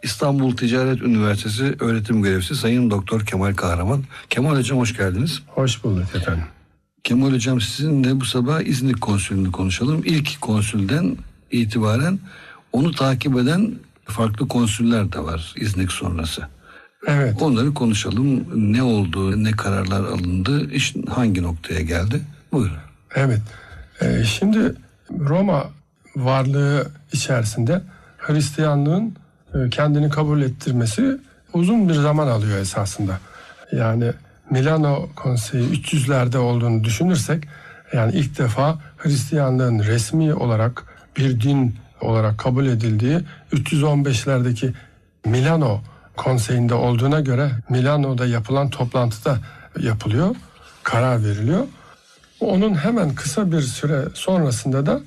İstanbul Ticaret Üniversitesi öğretim görevlisi Sayın Doktor Kemal Kahraman. Kemal Hocam hoş geldiniz. Hoş bulduk efendim. Kemal Hocam sizinle bu sabah İznik Konsülü'nü konuşalım. İlk konsülden itibaren onu takip eden farklı konsüller de var İznik sonrası. Evet. Onları konuşalım. Ne oldu, ne kararlar alındı, iş hangi noktaya geldi? Buyurun. Evet. Şimdi Roma varlığı içerisinde Hristiyanlığın kendini kabul ettirmesi uzun bir zaman alıyor esasında. Yani Milano Konseyi 300'lerde olduğunu düşünürsek, yani ilk defa Hristiyanlığın resmi olarak bir din olarak kabul edildiği 315'lerdeki Milano Konseyi'nde olduğuna göre Milano'da yapılan toplantıda yapılıyor, karar veriliyor. Onun hemen kısa bir süre sonrasında da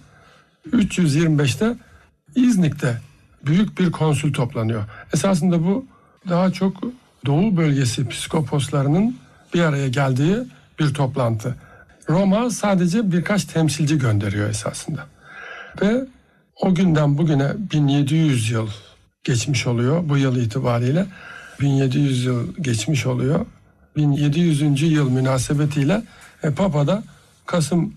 325'te İznik'te büyük bir konsül toplanıyor. Esasında bu daha çok Doğu bölgesi psikoposlarının bir araya geldiği bir toplantı. Roma sadece birkaç temsilci gönderiyor esasında. Ve o günden bugüne 1700 yıl geçmiş oluyor bu yıl itibariyle. 1700 yıl geçmiş oluyor. 1700. yıl münasebetiyle Papa da Kasım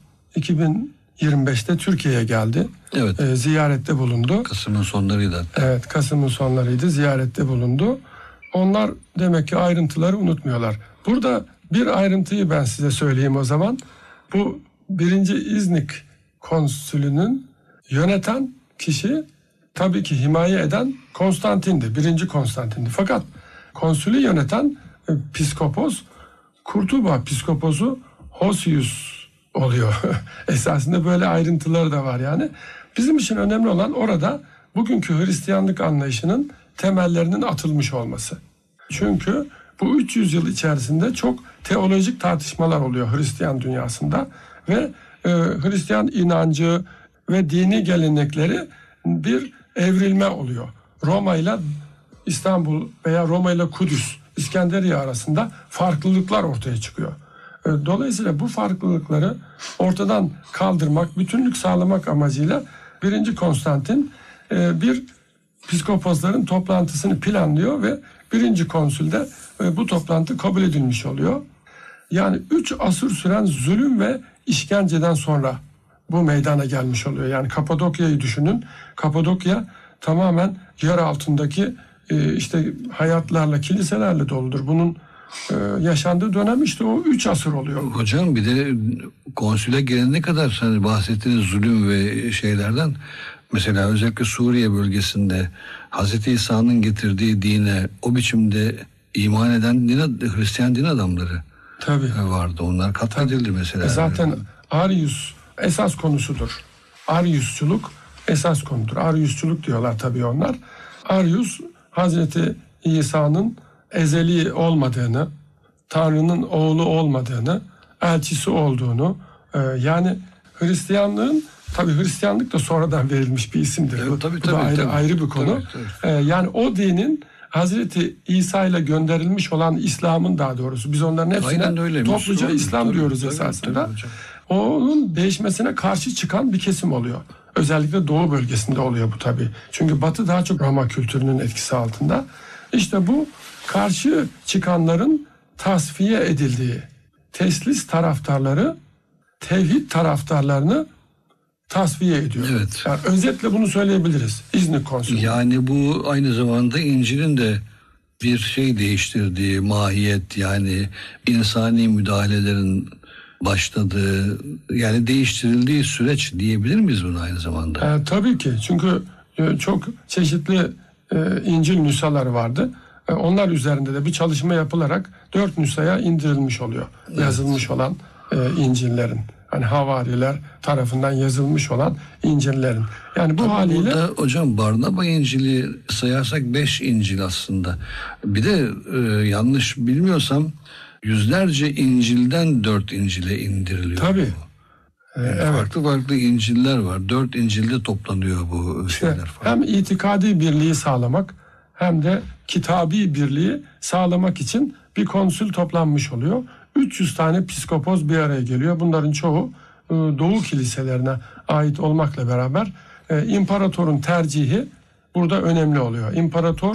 2025'te Türkiye'ye geldi. Evet. Ziyarette bulundu. Kasım'ın sonlarıydı hatta. Evet, Kasım'ın sonlarıydı. Ziyarette bulundu. Onlar demek ki ayrıntıları unutmuyorlar. Burada bir ayrıntıyı ben size söyleyeyim o zaman. Bu 1. İznik Konsülü'nün yöneten kişi tabii ki himaye eden Konstantin'di. 1. Konstantin'di. Fakat konsülü yöneten piskopos, Kurtuba piskoposu Hosius oluyor. Esasında böyle ayrıntıları da var yani. Bizim için önemli olan orada bugünkü Hristiyanlık anlayışının temellerinin atılmış olması. Çünkü bu 300 yıl içerisinde çok teolojik tartışmalar oluyor Hristiyan dünyasında ve Hristiyan inancı ve dini gelenekleri bir evrilme oluyor. Roma ile İstanbul veya Roma ile Kudüs, İskenderiye arasında farklılıklar ortaya çıkıyor. Dolayısıyla bu farklılıkları ortadan kaldırmak, bütünlük sağlamak amacıyla 1. Konstantin bir piskoposların toplantısını planlıyor ve 1. konsülde bu toplantı kabul edilmiş oluyor. Yani 3 asır süren zulüm ve işkenceden sonra bu meydana gelmiş oluyor. Yani Kapadokya'yı düşünün. Kapadokya tamamen yer altındaki işte hayatlarla, kiliselerle doludur. Bunun yaşandığı dönem işte o 3 asır oluyor. Hocam bir de konsüle gelene kadar hani bahsettiğiniz zulüm ve şeylerden, mesela özellikle Suriye bölgesinde Hazreti İsa'nın getirdiği dine o biçimde iman eden Hristiyan din adamları tabii vardı. Onlar katledildi mesela. Zaten Arius esas konusudur. Ariusçuluk esas konudur. Ariusçuluk diyorlar tabii onlar. Arius Hazreti İsa'nın ezeli olmadığını, Tanrı'nın oğlu olmadığını, elçisi olduğunu, yani Hristiyanlığın, tabii Hristiyanlık da sonradan verilmiş bir isimdir. Evet, tabii, bu da ayrı bir konu. Tabii. Yani o dinin Hazreti İsa ile gönderilmiş olan İslam'ın, daha doğrusu biz onların hepsine topluca İslam diyoruz esasında. Onun değişmesine karşı çıkan bir kesim oluyor. Özellikle Doğu bölgesinde oluyor bu tabii. Çünkü Batı daha çok Roma kültürünün etkisi altında. İşte bu karşı çıkanların tasfiye edildiği, teslis taraftarları tevhid taraftarlarını tasfiye ediyor. Evet. Yani özetle bunu söyleyebiliriz. İznik Konsülü. Yani bu aynı zamanda İncil'in de bir şey değiştirdiği mahiyet, yani insani müdahalelerin başladığı, yani değiştirildiği süreç diyebilir miyiz bunu aynı zamanda? Tabii ki. Çünkü çok çeşitli İncil nüshaları vardı. Onlar üzerinde de bir çalışma yapılarak 4 nüshaya indirilmiş oluyor. Evet. Yazılmış olan İncil'lerin. Hani havariler tarafından yazılmış olan İncil'lerin. Yani bu tabii haliyle... Burada hocam Barnaba İncil'i sayarsak 5 İncil aslında. Bir de yanlış bilmiyorsam yüzlerce İncil'den 4 İncil'e indiriliyor. Tabii. Evet. Farklı İncil'ler var. 4 İncil'de toplanıyor bu şeyler falan. Hem itikadi birliği sağlamak hem de kitabi birliği sağlamak için bir konsül toplanmış oluyor. 300 tane piskopos bir araya geliyor. Bunların çoğu Doğu kiliselerine ait olmakla beraber imparatorun tercihi burada önemli oluyor. İmparator